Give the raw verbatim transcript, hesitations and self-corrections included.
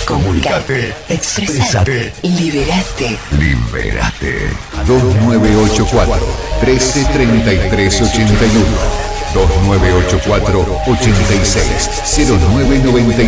Comunicate, expresate, liberate. Liberate. dos nueve ocho cuatro, uno tres tres tres ocho uno. dos nueve ocho cuatro, ocho seis, cero nueve nueve